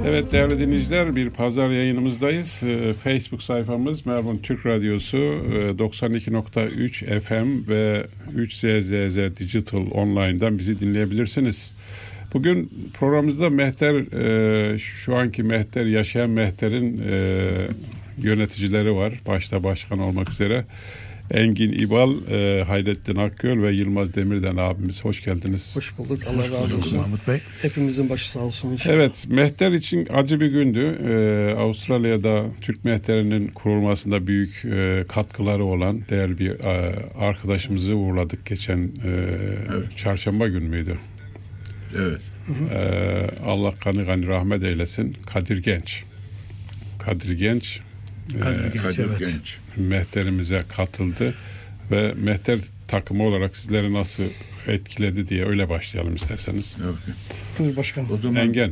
Evet değerli dinleyiciler, bir pazar yayınımızdayız. Facebook sayfamız Melbourne Türk Radyosu 92.3 FM ve 3ZZZ Digital Online'dan bizi dinleyebilirsiniz. Bugün programımızda Mehter, şu anki Mehter, yaşayan Mehter'in yöneticileri var. Başta başkan olmak üzere. Engin İbal, Hayrettin Akgöl ve Yılmaz Demirden abimiz. Hoş geldiniz. Hoş bulduk. Allah razı olsun. Mahmut Bey. Hepimizin başı sağ olsun inşallah. Evet, Mehter için acı bir gündü. Avustralya'da Türk Mehter'inin kurulmasında büyük katkıları olan değerli bir arkadaşımızı uğurladık geçen evet. Çarşamba günü müydü? Evet. Allah kanı gani rahmet eylesin. Kadir Genç. Kadir Genç. Mehterimize katıldı ve Mehter takımı olarak sizleri nasıl etkiledi diye öyle başlayalım isterseniz. Okay. Buyur başkanım. O zaman Engen.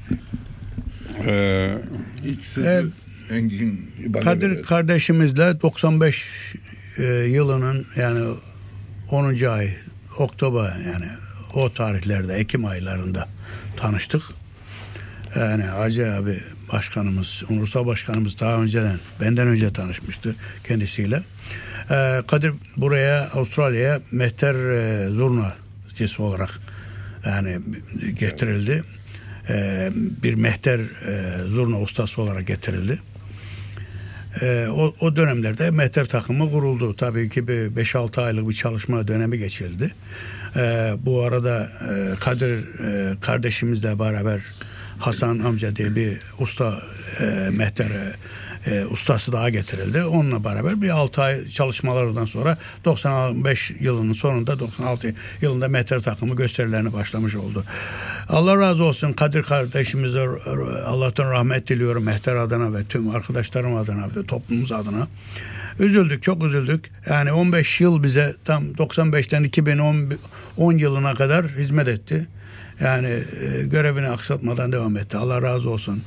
ilk sözü Engin Kadir kardeşimizle 95 yılının yani 10. ay Oktober, yani o tarihlerde, Ekim aylarında tanıştık. Yani Hacı abi başkanımız, Unursal başkanımız daha önceden, benden önce tanışmıştı kendisiyle. Kadir buraya, Avustralya'ya Mehter zurnacısı olarak yani getirildi. Bir Mehter zurna ustası olarak getirildi. O dönemlerde Mehter takımı kuruldu. Tabii ki bir 5-6 aylık bir çalışma dönemi geçirildi. Bu arada Kadir kardeşimizle beraber Hasan amca diye bir usta Mehter ustası daha getirildi. Onunla beraber bir 6 ay çalışmalardan sonra 95 yılının sonunda 96 yılında Mehter takımı gösterilerine başlamış oldu. Allah razı olsun Kadir kardeşimize Allah'tan rahmet diliyorum Mehter adına ve tüm arkadaşlarım adına ve toplumumuz adına. Üzüldük, çok üzüldük. Yani 15 yıl bize tam 95'ten 2010 yılına kadar hizmet etti. Yani görevini aksatmadan devam etti. Allah razı olsun.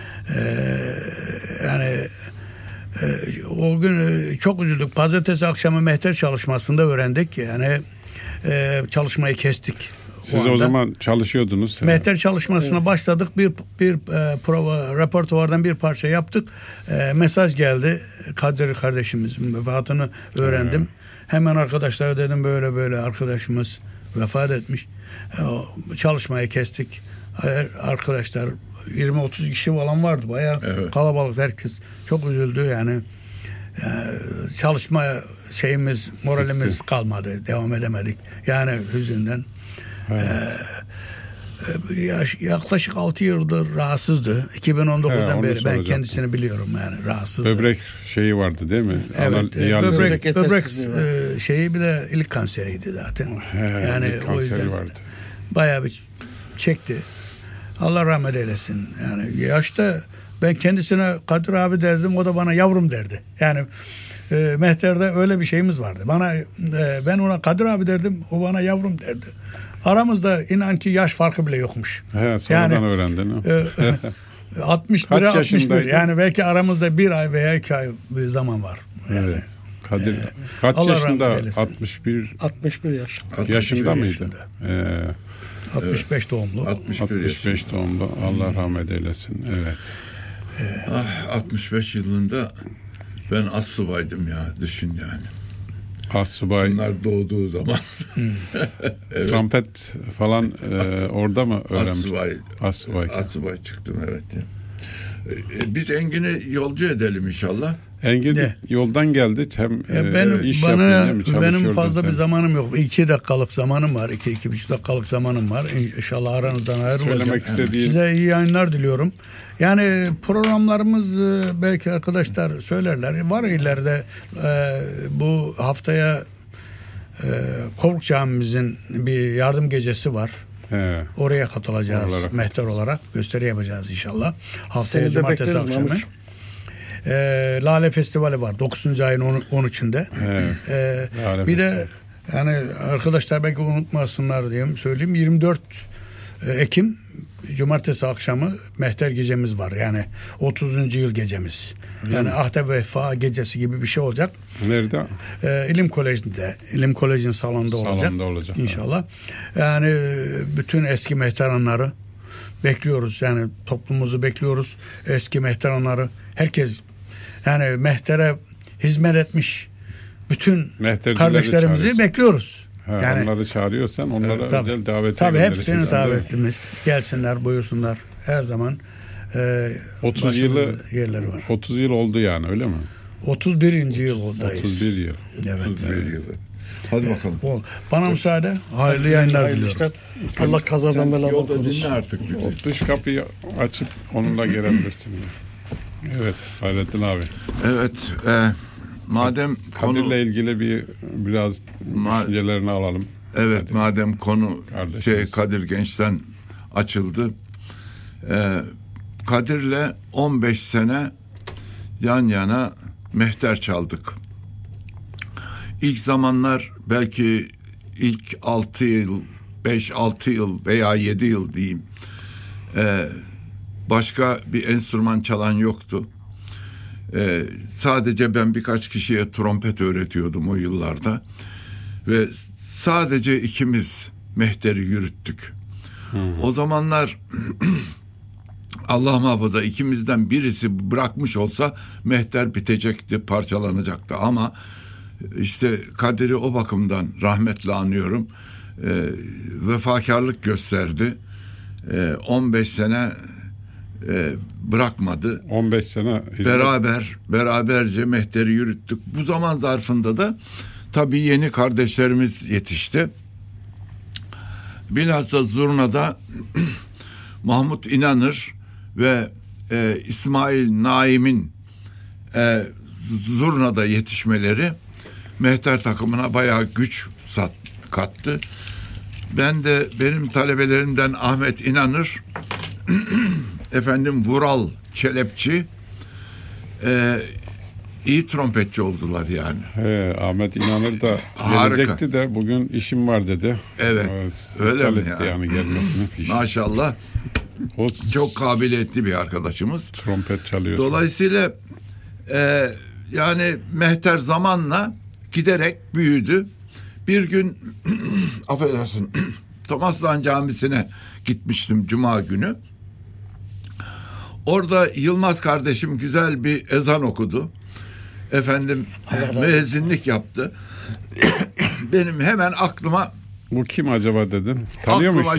O gün çok üzüldük. Pazartesi akşamı Mehter çalışmasında öğrendik. Yani çalışmayı kestik. Siz o zaman çalışıyordunuz. Mehter çalışmasına evet. Başladık. Bir prova, repertuardan bir parça yaptık. Mesaj geldi. Kadir kardeşimizin vefatını öğrendim. Evet. Hemen arkadaşlara dedim böyle arkadaşımız vefat etmiş. Çalışmayı kestik. Arkadaşlar 20-30 kişi falan vardı. Bayağı evet. Kalabalık, herkes çok üzüldü yani. Çalışma moralimiz kalmadı. Devam edemedik. Yani hüzünden. Evet. Yaklaşık 6 yıldır rahatsızdı. 2019'dan beri ben kendisini biliyorum yani rahatsızdı. Böbrek şeyi vardı değil mi? Evet. Böbrek şeyi bir de ilk kanseriydi zaten. Yani ilk kanseri vardı. Bayağı bir çekti. Allah rahmet eylesin. Yani yaşta ben kendisine Kadir abi derdim, o da bana yavrum derdi. Yani Mehter'de öyle bir şeyimiz vardı. Ben ona Kadir abi derdim, o bana yavrum derdi. Aramızda inan ki yaş farkı bile yokmuş. He, sonradan öğrendin. 61'e 61. Yani belki aramızda bir ay veya 2 ay bir zaman var. Yani, evet. Kadir kaç yaşında? 61 yaş. Yaşında mıydı? 65 doğumlu. 65 doğumlu. Allah rahmet eylesin. Evet. 65 yılında ben astsubaydım ya, düşün yani. Astsubay. Bunlar doğduğu zaman. Evet. Trompet falan orada mı öğrenmiş? Astsubay çıktım evet. Biz Engin'i yolcu edelim inşallah. Engin yoldan geldi. Hem iş yapıyor, benim fazla sen. Bir zamanım yok. 2 dakikalık zamanım var. 2-2,5 dakikalık zamanım var. İnşallah aranızdan ayrılacağım. Söylemek istediğim. Size iyi yayınlar diliyorum. Yani programlarımız belki arkadaşlar söylerler. Var ileride bu haftaya Kovuk Camimizin bir yardım gecesi var. He. Oraya katılacağız Mehter olarak. Gösteri yapacağız inşallah. Haftaya cumartesi akşamı. Lale Festivali var 9. ayın 13'ünde. Bir de yani arkadaşlar belki unutmasınlar diyeyim söyleyeyim, 24 Ekim cumartesi akşamı Mehter gecemiz var. Yani 30. yıl gecemiz. Yani Ahde Vefa gecesi gibi bir şey olacak. Nerede? İlim Koleji'nde. İlim Koleji'nin salonunda olacak. İnşallah. Yani bütün eski mehteranları, bekliyoruz. Yani toplumumuzu bekliyoruz. Eski mehteranları, herkes yani mehtere hizmet etmiş bütün kardeşlerimizi bekliyoruz. Yani onları çağırıyorsan onlara özel davet tabii hepsini davetimiz. Gelsinler, buyursunlar. Her zaman 30 yerleri var. 30 yıl oldu yani, öyle mi? 31. yıldayız. 31 yıl. Evet. 31 yıl. Hadi bakalım. Bana müsaade. Hayırlı yayınlar diliyorum. Allah kazadan beladan korusun. korusun. Dinle artık bizi. O dış kapıyı açıp onunla gelebilirsin. Evet Hayrettin abi. Evet. Madem Kadir'le ilgili biraz düşüncelerini alalım. Evet, Kadir. madem konu Kardeşimiz. Kadir Genç'ten açıldı. Kadir'le 15 sene yan yana mehter çaldık. İlk zamanlar belki ilk 6 yıl, 5-6 yıl veya 7 yıl diyeyim. Başka bir enstrüman çalan yoktu. Sadece ben birkaç kişiye trompet öğretiyordum o yıllarda. Ve sadece ikimiz mehteri yürüttük. O zamanlar Allah muhafaza ikimizden birisi bırakmış olsa mehter bitecekti, parçalanacaktı. Ama işte Kadir'i o bakımdan rahmetle anıyorum. Vefakarlık gösterdi. 15 sene bırakmadı. 15 sene beraberce mehteri yürüttük. Bu zaman zarfında da tabii yeni kardeşlerimiz yetişti. Bilhassa Zurna'da Mahmut İnanır ve İsmail Naim'in Zurna'da yetişmeleri mehter takımına bayağı güç kattı. Benim talebelerimden Ahmet İnanır, efendim Vural Çelepçi iyi trompetçi oldular yani. Ahmet İnanır da gelecekti de bugün işim var dedi. Evet. Öyle mi ya? Yani gelmesini. Maşallah. O çok kabiliyetli bir arkadaşımız. Trompet çalıyor. Dolayısıyla yani mehter zamanla giderek büyüdü. Bir gün affedersin Thomaslan Camisi'ne gitmiştim Cuma günü. Orada Yılmaz kardeşim güzel bir ezan okudu. Efendim müezzinlik yaptı. Benim hemen aklıma bu kim acaba dedin? Tanıyor musun?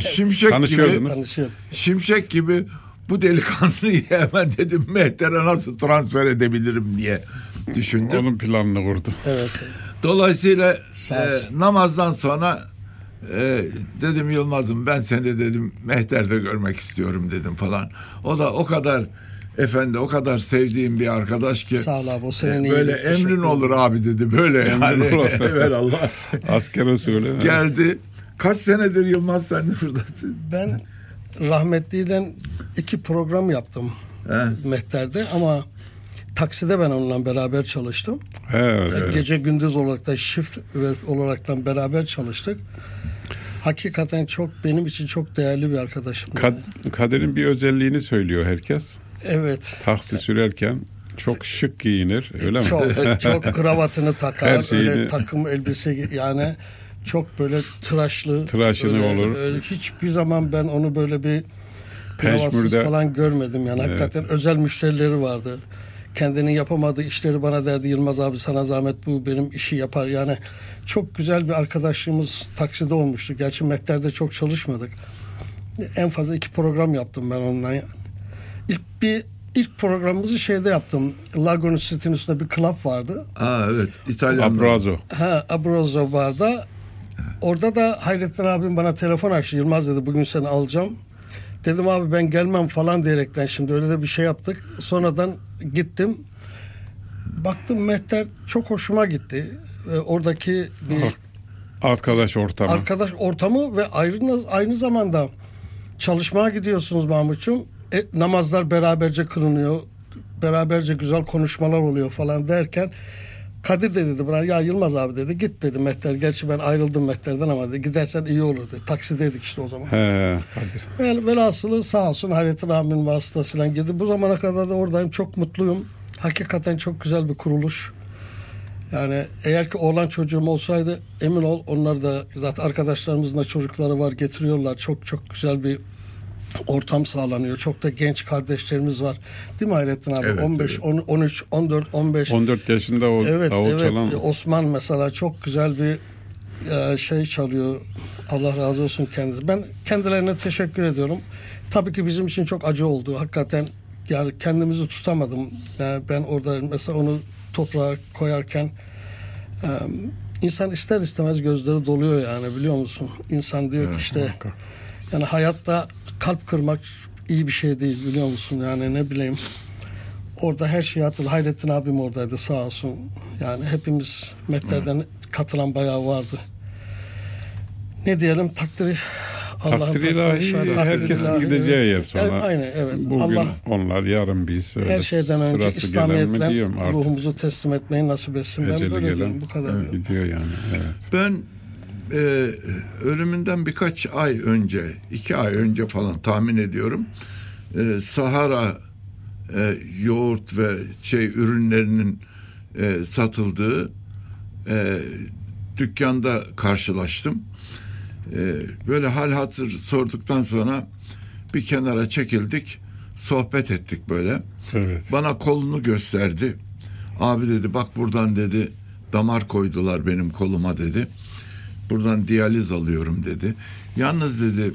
Şimşek gibi bu delikanlıyı hemen dedim mehtere nasıl transfer edebilirim diye düşündüm. Onun planını kurdu. Evet. Dolayısıyla namazdan sonra dedim Yılmaz'ım ben seni dedim mehterde görmek istiyorum dedim falan. O da o kadar sevdiğim bir arkadaş ki sağ ol abi, o senin böyle emrin olur abi dedi böyle yani. Evet Allah. Asker usulü. Geldi. Kaç senedir Yılmaz sen de buradasın? Ben rahmetliden 2 program yaptım mehterde ama takside ben onunla beraber çalıştım. Evet. Gece gündüz olarak da shift olaraktan beraber çalıştık. Hakikaten benim için çok değerli bir arkadaşım. Kadir'in bir özelliğini söylüyor herkes. Evet. Taksi sürerken çok şık giyinir, öyle mi? Çok kravatını takar, her şeyini... öyle takım elbise yani çok böyle tıraşını olur. Öyle hiçbir zaman ben onu böyle bir kravatsız falan görmedim yani. Evet. Hakikaten özel müşterileri vardı. Kendinin yapamadığı işleri bana derdi, Yılmaz abi sana zahmet bu benim işi yapar. Yani çok güzel bir arkadaşlığımız takside olmuştu. Gerçi mehterde çok çalışmadık. En fazla 2 program yaptım ben onunla. İlk programımızı şeyde yaptım. Lago'nun sitenin üstünde bir club vardı. Evet. İtalyan. Abrazo. Abrazo barda. Orada da Hayrettin abim bana telefon açtı. Yılmaz dedi bugün seni alacağım. Dedim abi ben gelmem falan diyerekten şimdi öyle de bir şey yaptık. Sonradan gittim. Baktım mehter çok hoşuma gitti. Oradaki bir arkadaş ortamı ve aynı zamanda çalışmaya gidiyorsunuz Mahmut'cum. Namazlar beraberce kılınıyor. Beraberce güzel konuşmalar oluyor falan derken Kadir de dedi bana ya Yılmaz abi dedi git dedi mehter. Gerçi ben ayrıldım mehterden ama dedi, gidersen iyi olur dedi. Taksideydik işte o zaman. Kadir. Velhasılı sağ olsun Hayrettin abimin vasıtasıyla girdi. Bu zamana kadar da oradayım. Çok mutluyum. Hakikaten çok güzel bir kuruluş. Yani eğer ki oğlan çocuğum olsaydı emin ol onlar da zaten arkadaşlarımızın da çocukları var getiriyorlar. Çok çok güzel bir ortam sağlanıyor. Çok da genç kardeşlerimiz var. Değil mi Hayrettin abi? Evet, 15, evet. 13, 14, 15. 14 yaşında o davul çalan. Osman mesela çok güzel bir şey çalıyor. Allah razı olsun kendisi. Ben kendilerine teşekkür ediyorum. Tabii ki bizim için çok acı oldu. Hakikaten yani kendimizi tutamadım. Yani ben orada mesela onu toprağa koyarken insan ister istemez gözleri doluyor yani, biliyor musun? İnsan diyor ki işte yani hayatta kalp kırmak iyi bir şey değil, biliyor musun? Yani ne bileyim, orada her şey atıldı. Hayrettin abim oradaydı sağ olsun. Yani hepimiz Mehter'den katılan bayağı vardı. Ne diyelim, takdir ilahi, herkesin gideceği yer sonra. Aynen, evet. Bugün Allah, onlar, yarın biz. Her şeyden önce İslamiyet'le ruhumuzu teslim etmeyi nasip etsin. Ben böyle diyorum, bu kadar. Evet. Gidiyor yani. Evet. Ben ölümünden birkaç ay önce, 2 ay önce falan tahmin ediyorum, Sahara yoğurt ve ürünlerinin satıldığı dükkanda karşılaştım. Böyle hal hatır sorduktan sonra bir kenara çekildik, sohbet ettik böyle. Evet. Bana kolunu gösterdi. Abi dedi, bak buradan dedi damar koydular benim koluma dedi. Buradan diyaliz alıyorum dedi. Yalnız dedi,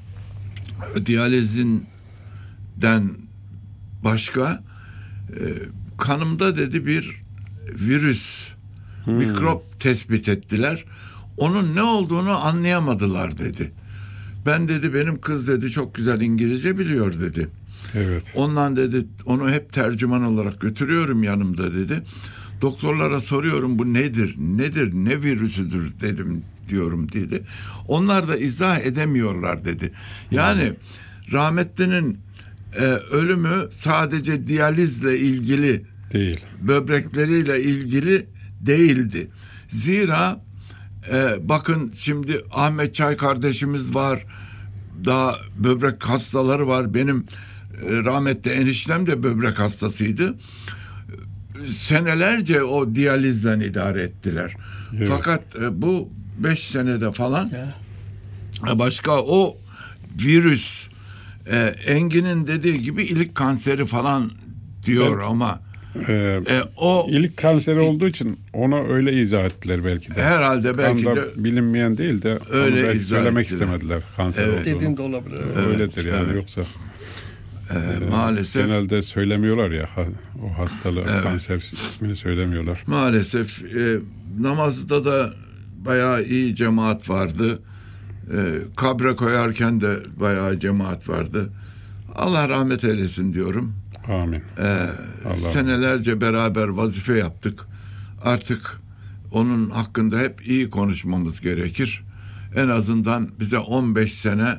diyalizinden başka kanımda dedi bir virüs, mikrop tespit ettiler. Onun ne olduğunu anlayamadılar dedi. Ben dedi, benim kız dedi çok güzel İngilizce biliyor dedi. Evet. Ondan dedi, onu hep tercüman olarak götürüyorum yanımda dedi. Doktorlara soruyorum, bu nedir, ne virüsüdür diyorum dedi. Onlar da izah edemiyorlar dedi. Yani rahmetlinin ölümü sadece diyalizle ilgili değil, böbrekleriyle ilgili değildi. Zira bakın şimdi Ahmet Çay kardeşimiz var, daha böbrek hastaları var. Benim rahmetli eniştem de böbrek hastasıydı. Senelerce o diyalizden idare ettiler. Evet. Fakat bu 5 senede falan başka o virüs, Engin'in dediği gibi ilik kanseri falan diyor, evet. Ama o ilik kanseri olduğu için ona öyle izah ettiler belki de. Herhalde belki de bilinmeyen değil de öyle belki söylemek istemediler kanser olduğunu. Dediğin de olabilir. Öyledir yani, evet. Yoksa maalesef genelde söylemiyorlar ya o hastalığı, evet. Kanser ismini söylemiyorlar. Maalesef namazda da bayağı iyi cemaat vardı. Kabre koyarken de bayağı cemaat vardı. Allah rahmet eylesin diyorum. Amin. Senelerce beraber vazife yaptık. Artık onun hakkında hep iyi konuşmamız gerekir. En azından bize 15 sene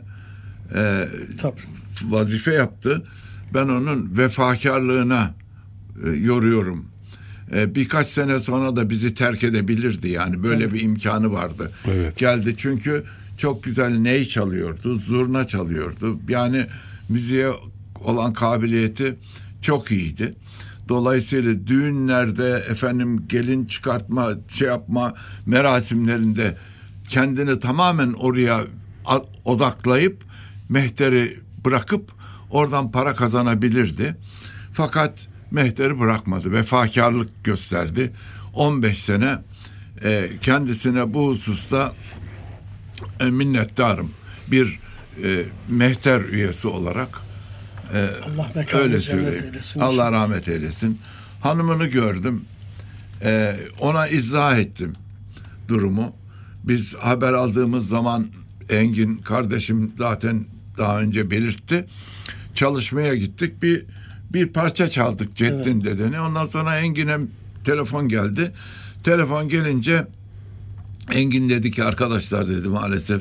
vazife yaptı. Ben onun vefakarlığına yoruyorum. Birkaç sene sonra da bizi terk edebilirdi yani, böyle bir imkanı vardı. Evet. Geldi çünkü çok güzel ney çalıyordu, zurna çalıyordu. Yani müziğe olan kabiliyeti çok iyiydi. Dolayısıyla düğünlerde, gelin çıkartma, yapma merasimlerinde kendini tamamen oraya odaklayıp mehteri bırakıp oradan para kazanabilirdi. Fakat mehteri bırakmadı, vefakarlık gösterdi. 15 sene kendisine bu hususta minnettarım. Bir mehter üyesi olarak Allah öyle söyleyeyim. Allah rahmet eylesin. Hanımını gördüm. Ona izah ettim durumu. Biz haber aldığımız zaman Engin kardeşim zaten daha önce belirtti. Çalışmaya gittik. Bir parça çaldık Ceddin dedeni. Ondan sonra Engin'e telefon geldi. Telefon gelince Engin dedi ki, arkadaşlar dedi, maalesef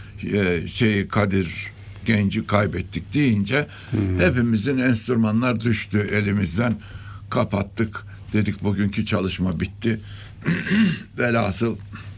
Kadir Genci kaybettik deyince hepimizin enstrümanlar düştü elimizden, kapattık. Dedik bugünkü çalışma bitti. Velhasıl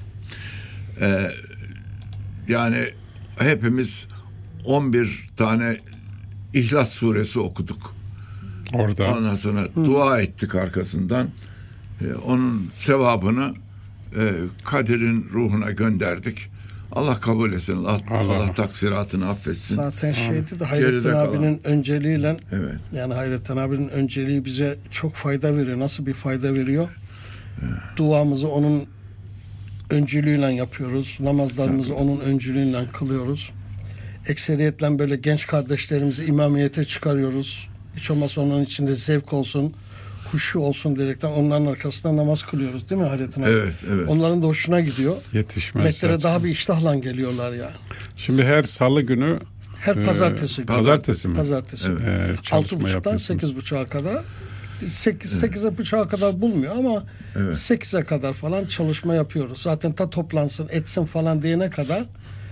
yani hepimiz 11 tane İhlas suresi okuduk. Orada. Ondan sonra dua ettik arkasından. Onun sevabını Kadir'in ruhuna gönderdik. Allah kabul etsin. Allah taksiratını affetsin. Zaten şeydi de Hayrettin abinin önceliğiyle, evet. Yani Hayrettin abinin önceliği bize çok fayda veriyor. Nasıl bir fayda veriyor? Evet. Duamızı onun öncülüğüyle yapıyoruz. Namazlarımızı onun öncülüğüyle kılıyoruz. Ekseriyetle böyle genç kardeşlerimizi imamiyete çıkarıyoruz. Hiç olmazsa onun içinde zevk olsun, huşu olsun diyerekten onların arkasında namaz kılıyoruz, değil mi Hayrettin abi? Evet, evet. Onların da hoşuna gidiyor. Yetişmez. Mehter'e daha bir iştahla geliyorlar yani. Şimdi her salı günü, her pazartesi. Pazartesi mi? Pazartesi. Evet. 6.30'dan 8.30'a kadar. 8'e kadar bulmuyor ama evet. 8'e kadar falan çalışma yapıyoruz. Zaten toplansın, etsin falan diyene kadar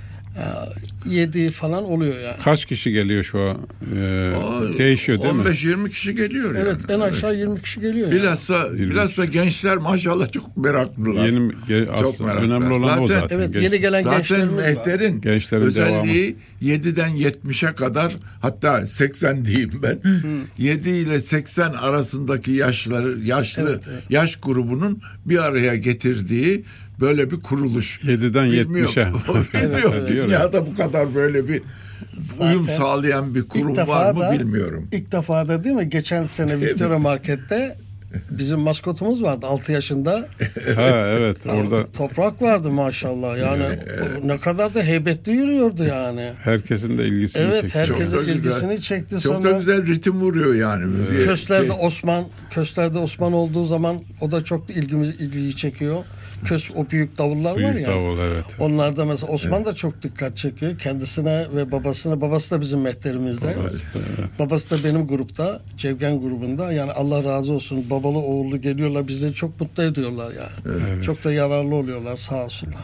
7 falan oluyor yani. Kaç kişi geliyor şu an? Değişiyor değil mi? 15-20 kişi geliyor evet, yani. En aşağı 20 kişi geliyor. Bilhassa gençler maşallah çok meraklılar. Çok meraklılar. Önemli olan o zaten. Evet, yeni gelen gençlerimiz var. Zaten Mehter'in özelliği 7'den 70'e kadar, hatta 80 diyeyim ben. 7 ile 80 arasındaki yaşlı yaş grubunun bir araya getirdiği böyle bir kuruluş. 7'den 70'e. Evet. Dünyada bu kadar böyle bir uyum sağlayan bir kurum var mı bilmiyorum. İlk defa da değil mi? Geçen sene Victoria Market'te bizim maskotumuz vardı 6 yaşında. Ha evet, orada Toprak vardı maşallah. Yani ne kadar da heybetli yürüyordu yani. Herkesin de ilgisini çekti. Evet, herkesin ilgisini çekti. Çok sonra da güzel ritim vuruyor yani. Kösler'de Osman olduğu zaman o da çok ilgiyi çekiyor. O büyük davullar var ya. Büyük davul, evet. Onlar da mesela Osman da çok dikkat çekiyor. Kendisine ve babasına. Babası da bizim mehterimizde. Evet. Babası da benim grupta. Cevgen grubunda. Yani Allah razı olsun. Babalı oğullu geliyorlar. Bizleri çok mutlu ediyorlar yani. Evet. Çok da yararlı oluyorlar. Sağ olsunlar.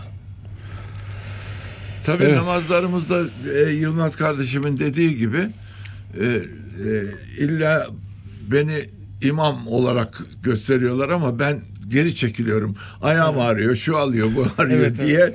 Tabii namazlarımızda Yılmaz kardeşimin dediği gibi illa beni imam olarak gösteriyorlar ama ben geri çekiliyorum. Ayağım ağrıyor, şu alıyor, bu arıyor diye.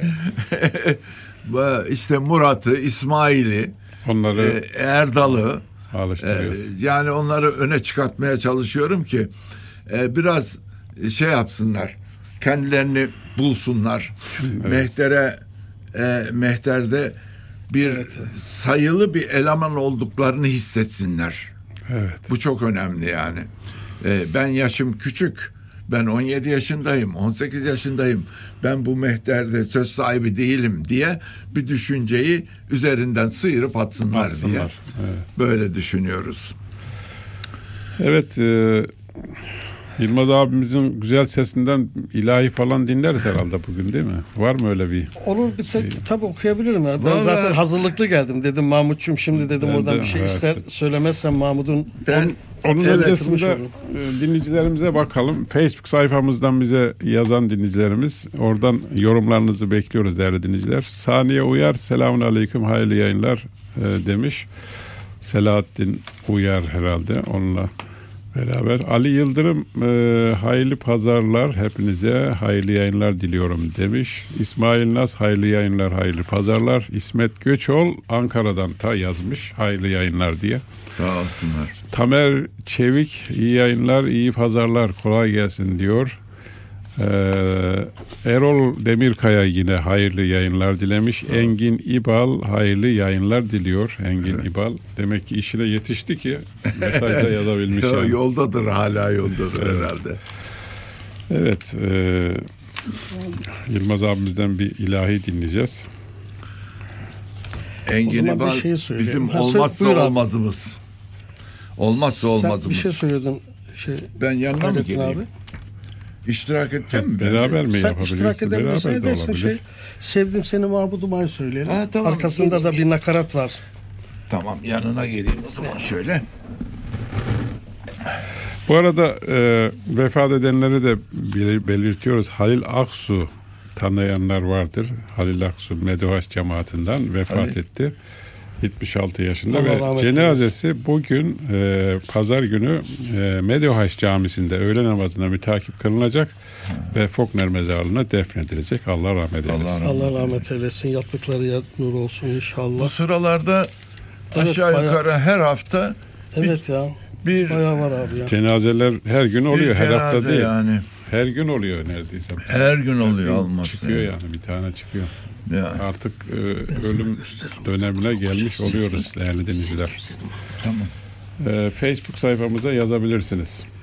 İşte Murat'ı, İsmail'i, onları Erdal'ı alıştırıyoruz. Yani onları öne çıkartmaya çalışıyorum ki biraz şey yapsınlar. Kendilerini bulsunlar. Evet. Mehterde bir sayılı bir eleman olduklarını hissetsinler. Evet. Bu çok önemli yani. Ben yaşım küçük. Ben 17 yaşındayım, 18 yaşındayım. Ben bu mehterde söz sahibi değilim diye bir düşünceyi üzerinden sıyırıp atsınlar diye. Evet. Böyle düşünüyoruz. Evet, Yılmaz abimizin güzel sesinden ilahi falan dinleriz herhalde bugün, değil mi? Var mı öyle bir? Olur, bir tek tabii okuyabilirim. Yani. Ben zaten hazırlıklı geldim. Dedim Mahmutçum şimdi dedim oradan bir şey ister. Söylemezsem Mahmut'un... Onun öncesinde dinleyicilerimize bakalım. Facebook sayfamızdan bize yazan dinleyicilerimiz, oradan yorumlarınızı bekliyoruz değerli dinleyiciler. Saniye Uyar, selamun aleyküm, hayırlı yayınlar demiş. Selahattin Uyar herhalde onunla beraber. Ali Yıldırım, hayırlı pazarlar hepinize, hayırlı yayınlar diliyorum demiş. İsmail Naz, hayırlı yayınlar, hayırlı pazarlar. İsmet Göçol Ankara'dan yazmış hayırlı yayınlar diye. Sağ olsunlar. Tamer Çevik, iyi yayınlar, iyi pazarlar, kolay gelsin diyor. Erol Demirkaya yine hayırlı yayınlar dilemiş. Engin İbal hayırlı yayınlar diliyor. Engin İbal. Demek ki işine yetişti ki mesajda yazabilmiş. Yani. Yoldadır, hala yoldadır herhalde. Evet. Yılmaz abimizden bir ilahi dinleyeceğiz. Engin İbal bizim olmazsa olmazımız. Olmazsa olmazımız. Sen bir şey söyledin. Ben yanına mı geleyim? Abi? İştirak edeceğim mi? Beraber mi yapabilirsin? Sen iştirak edebilirsin, edersin. Sevdim seni Mahmud'um söyleyelim. Tamam, arkasında da bir nakarat var. Tamam, yanına geleyim o zaman şöyle. Bu arada vefat edenleri de belirtiyoruz. Halil Aksu tanıyanlar vardır. Halil Aksu Medohaş cemaatinden vefat etti. 76 yaşında Allah ve cenazesi bugün pazar günü Medohaş Camisi'nde öğle namazına mütakip kılınacak ve Fokner mezarlığına defnedilecek. Allah rahmet eylesin. Allah rahmet eylesin. Yattıkları yer nur olsun inşallah. Bu sıralarda aşağı yukarı her hafta bayağı var abi ya. Cenazeler her gün oluyor, her hafta değil. Yani. Her gün oluyor neredeyse. Her gün oluyor, olmaz. Çıkıyor yani bir tane çıkıyor. Yani. Artık ölüm dönemine gelmiş oluyoruz değerli dinleyiciler. Tamam. Facebook sayfamıza yazabilirsiniz.